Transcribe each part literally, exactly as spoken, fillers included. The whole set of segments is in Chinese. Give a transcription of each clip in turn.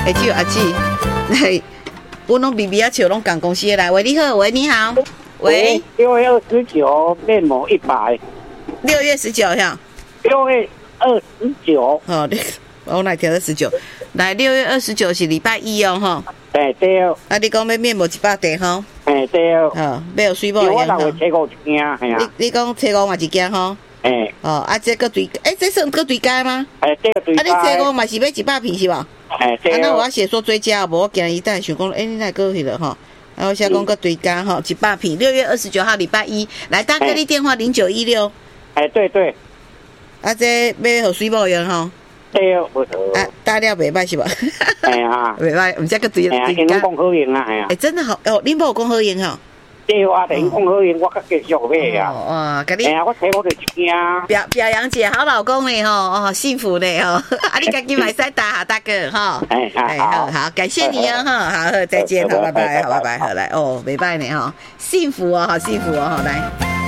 会叫阿姊来，我拢比比啊笑拢共公司的来。喂，你好，喂，你好，喂， 六月二十九面膜一百， 六月十九哈， 六月二十九， 哦，你我来调到十九，来六月二十九是礼拜一哦，哈。 哎对， 啊，你讲要面膜一百块吼？ 哎对， 哦，要有水某样吼。 我六月初五一件，系啊。 你你讲初五嘛一件吼？ 哎。 哦，啊，这个对，哎，这算个对加吗？ 哎，这个对加。 啊，你初五嘛是要一百片是吧？ 哎对。 啊，那我要写说追加，无我今日等想讲，哎，你来过去了吼。然后写讲个对加吼，一百片，六月二十九号礼拜一，来大概你电话零九一六。 哎，对对。 啊，这要互水某用吼？ 对，无错。 啊，大料袂歹是吧？ 哎呀， 袂歹，唔只个对对加。哎，因讲好用啊，哎呀。 哎，真的好哦，恁某讲好用吼。 对啊，等讲好用，我较继续买啊。 哇，甲你。 哎呀，我初五就一件。 表表扬姐，好老公嘞吼，哦，幸福嘞吼，啊，你赶紧买三打好大哥哈。 哎， 好好，感谢你哦哈，好，再见，好，拜拜，好，拜拜，好来哦，没拜呢哈，幸福哦，好幸福哦，好来。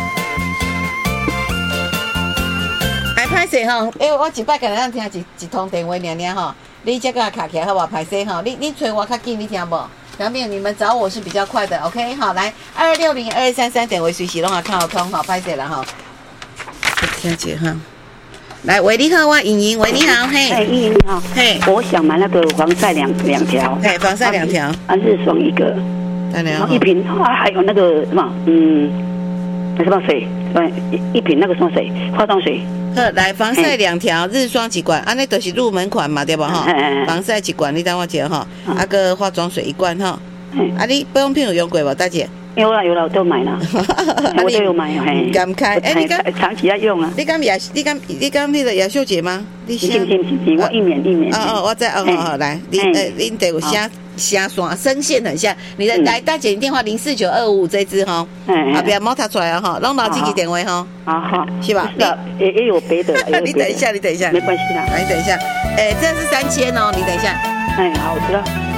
来拍摄吼，哎，我一摆个人听一一通电话尔尔吼，你这个卡起来好不好？拍摄吼，你你催我较紧，你听无？杨明，你们找我是比较快的 ，OK？ 好，来二六零二三三点为随时拢啊看好通，好拍摄了哈。听姐哈，来喂，你好，我莹莹，喂，你好，嘿， 哎，莹莹你好， 嘿， 我想买那个防晒两两条， 嘿，防晒两条， 啊，日霜一个，然后一瓶啊，还有那个什么，嗯，那什么水，对，一一瓶那个什么水，化妆水。 好，来防晒两条，日霜一罐，安尼都是入门款嘛，对吧？哈，防晒一罐，你等我接哈，啊个化妆水一罐哈，啊你保养品有用过无，大姐？ 有啦有啦，我都买了，我都有买，嘿， 敢开？哎，你敢长期在用啊？ 你敢亚？你敢你敢那个亚秀姐吗？ 你信信信信，我一年一年。 哦哦，我在哦哦，来，你呃，你得有虾虾酸，声线很像。你的来，大姐，你电话零四九二五五这支哈，啊，不要冒他出来哈，弄到自己点位哈， 好好， 是吧？ 也也有别的， 你等一下，你等一下， 没关系啦， 来，你等一下，哎，这是三千哦，你等一下， 哎，好，我知道。